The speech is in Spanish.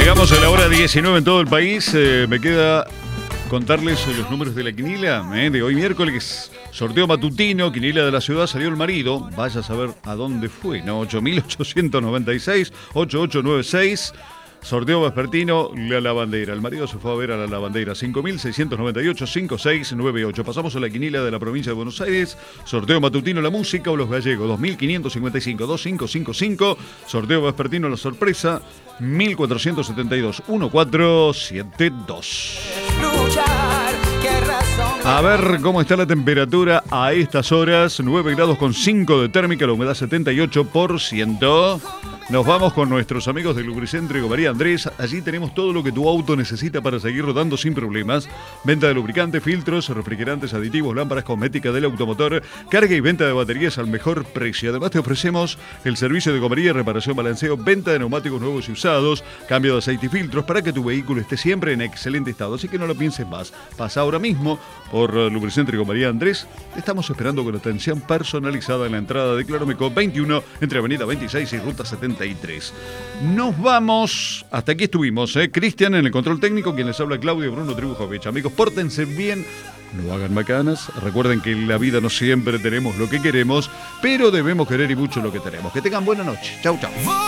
Llegamos a la hora 19 en todo el país. Me queda contarles los números de la quinila de hoy miércoles. Sorteo matutino, quinila de la ciudad, salió el marido. Vaya a saber a dónde fue, ¿no? 8.896, 8896. Sorteo vespertino, la lavandera. El marido se fue a ver a la lavandera. 5.698, 5698. Pasamos a la quinila de la provincia de Buenos Aires. Sorteo matutino, la música o los gallegos. 2.555, 2555. Sorteo vespertino, la sorpresa. 1.472, 1472. A ver cómo está la temperatura a estas horas. 9 grados con 5 de térmica, la humedad 78%. Nos vamos con nuestros amigos de Lubricentro María Andrés. Allí tenemos todo lo que tu auto necesita para seguir rodando sin problemas. Venta de lubricantes, filtros, refrigerantes, aditivos, lámparas, cosmética del automotor, carga y venta de baterías al mejor precio. Además te ofrecemos el servicio de gomería, reparación, balanceo, venta de neumáticos nuevos y usados, cambio de aceite y filtros para que tu vehículo esté siempre en excelente estado. Así que no lo pienses más. Pasa ahora mismo por Lubricentro María Andrés. Estamos esperando con atención personalizada en la entrada de Claromeco 21 entre Avenida 26 y Ruta 73. Nos vamos. Hasta aquí estuvimos, Cristian en el control técnico, quien les habla Claudio Bruno Tribujovich. Amigos, pórtense bien, no hagan macanas. Recuerden que en la vida no siempre tenemos lo que queremos, pero debemos querer y mucho lo que tenemos. Que tengan buena noche. Chau, chau.